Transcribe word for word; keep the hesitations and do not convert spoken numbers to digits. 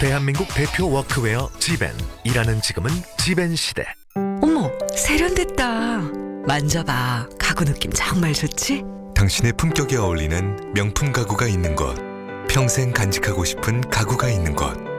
대한민국 대표 워크웨어 지벤. 일하는 지금은 지벤 시대. 어머, 세련됐다. 만져봐. 가구 느낌 정말 좋지? 당신의 품격에 어울리는 명품 가구가 있는 곳. 평생 간직하고 싶은 가구가 있는 곳.